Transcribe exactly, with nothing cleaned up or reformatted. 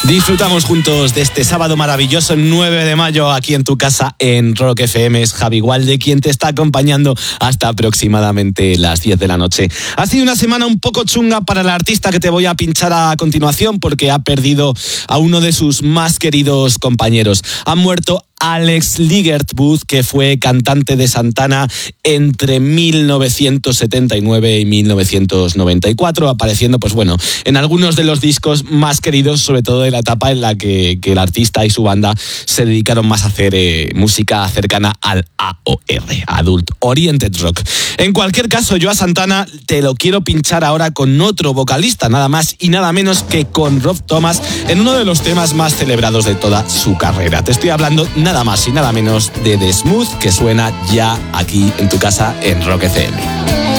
Disfrutamos juntos de este sábado maravilloso, nueve de mayo, aquí en tu casa en Rock F M. Es Javi Gualde quien te está acompañando hasta aproximadamente las diez de la noche. Ha sido una semana un poco chunga para el artista que te voy a pinchar a continuación, porque ha perdido a uno de sus más queridos compañeros. Ha muerto Alex Ligertwood, que fue cantante de Santana entre mil novecientos setenta y nueve y mil novecientos noventa y cuatro, apareciendo, pues bueno, en algunos de los discos más queridos, sobre todo de la etapa en la que, que el artista y su banda se dedicaron más a hacer eh, música cercana al A O R, Adult Oriented Rock. En cualquier caso, yo a Santana te lo quiero pinchar ahora con otro vocalista, nada más y nada menos que con Rob Thomas, en uno de los temas más celebrados de toda su carrera. Te estoy hablando nada más y nada menos de The Smooth, que suena ya aquí en tu casa en Rock F M.